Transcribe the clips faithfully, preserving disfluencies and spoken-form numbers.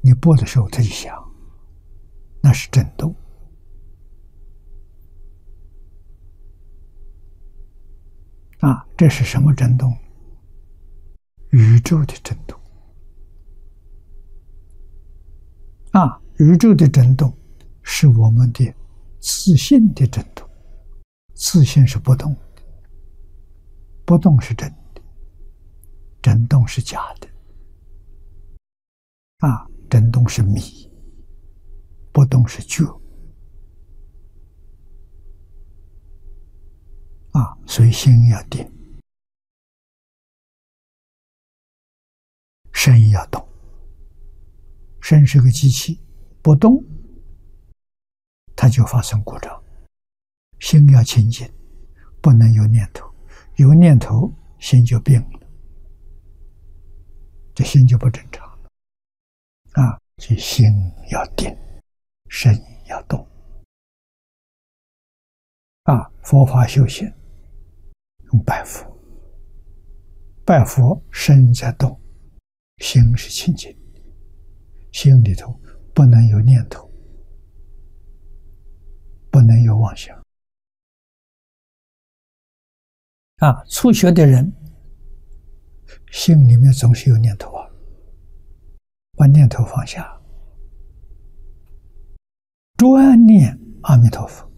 你拨的时候它就响，那是震动。啊，这是什么震动？宇宙的震动。啊，宇宙的震动是我们的自信的震动。自信是不动的，不动是真的，震动是假的。啊，震动是迷，不动是觉。啊，所以心要定，身要动。身是个机器，不动它就发生故障。心要清净，不能有念头，有念头心就病了，这心就不正常了。啊，所以心要定，身要动。啊，佛法修行用拜佛，拜佛身在动，心是清净，心里头不能有念头，不能有妄想。啊，初学的人心里面总是有念头啊，把念头放下，专念阿弥陀佛。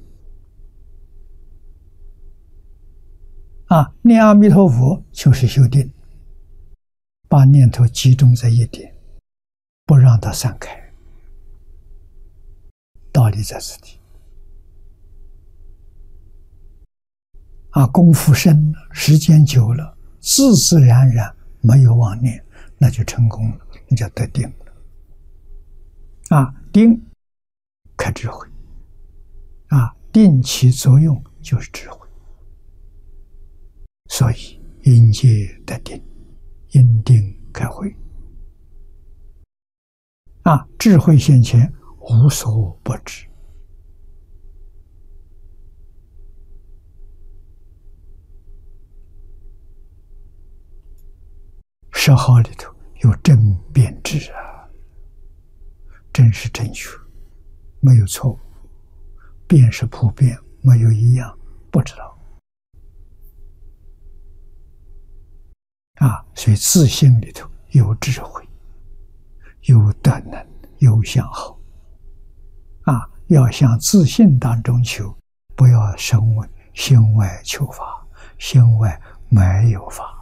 啊，念阿弥陀佛就是修定，把念头集中在一点，不让它散开。道理在此地。啊，功夫深了，时间久了，自自然然没有妄念，那就成功了，那叫得定了。啊，定开智慧。啊，定起作用就是智慧。所以因戒得定，因定开慧。啊，智慧现前，无所不知。十号里头有正辩智啊，正是正确，没有错误；辩是普遍，没有一样不知道。啊，所以自信里头有智慧，有德能，有相好。啊，要向自信当中求，不要身为心外求法，心外没有法。